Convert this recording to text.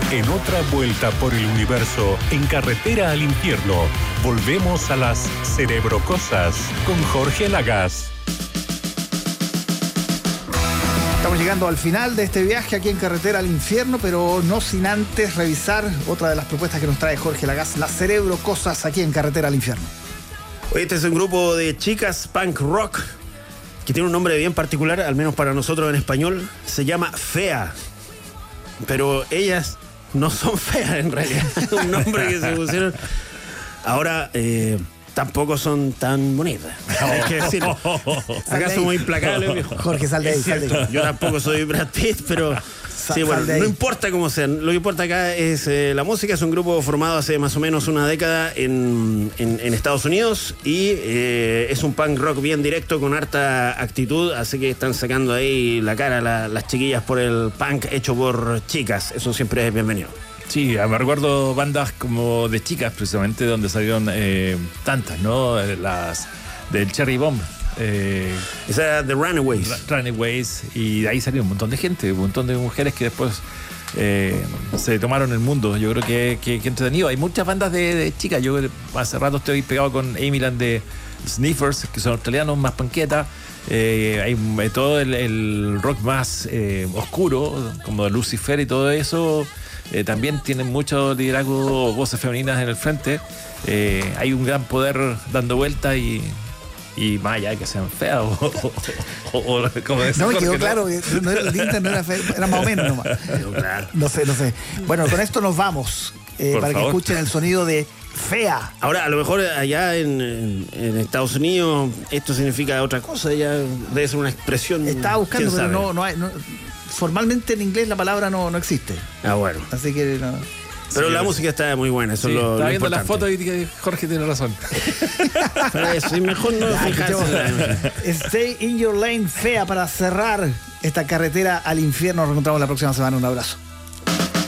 En otra vuelta por el universo, en Carretera al Infierno, volvemos a las Cerebrocosas con Jorge Lagas. Estamos llegando al final de este viaje aquí en Carretera al Infierno, pero no sin antes revisar otra de las propuestas que nos trae Jorge Lagas, las Cerebrocosas aquí en Carretera al Infierno. Este es un grupo de chicas punk rock que tiene un nombre bien particular, al menos para nosotros en español. Se llama Fea, pero ellas no son feas en realidad. Es un nombre que se pusieron. Ahora tampoco son tan bonitas, hay que decirlo. Acá somos implacables, viejo. Jorge, sal de ahí, sal de ahí. Yo tampoco soy Brad Pitt, pero sí, bueno, no importa cómo sean. Lo que importa acá es la música. Es un grupo formado hace más o menos una década en Estados Unidos y es un punk rock bien directo con harta actitud, así que están sacando ahí la cara las chiquillas por el punk hecho por chicas. Eso siempre es bienvenido. Sí, me recuerdo bandas como de chicas, precisamente, donde salieron tantas, ¿no? Las del Cherry Bomb. Esa era The Runaways. Runaways, y de ahí salió un montón de gente, un montón de mujeres que después se tomaron el mundo. Yo creo que entretenido. Hay muchas bandas de chicas. Yo hace rato estoy pegado con Amy Land de Sniffers, que son australianos, más panqueta. Hay todo el rock más oscuro, como de Lucifer y todo eso. También tienen mucho liderazgo, voces femeninas en el frente. Hay un gran poder dando vuelta y más allá de que sean feas o como decía. No, me quedó claro, no era linda, no era fea, era más o menos nomás. Claro. No sé. Bueno, con esto nos vamos para favor, que escuchen el sonido de Fea. Ahora, a lo mejor allá en Estados Unidos esto significa otra cosa, ya debe ser una expresión. Estaba buscando, ¿quién pero sabe? no hay. Formalmente en inglés la palabra no existe. Ah, bueno. Así que no. Pero sí, la música está muy buena, eso Sí, es lo estaba viendo importante. las fotos y dije, Jorge tiene razón. Pero eso, y mejor no fijarse. Stay in your lane, Fea, para cerrar esta carretera al infierno. Nos encontramos la próxima semana. Un abrazo.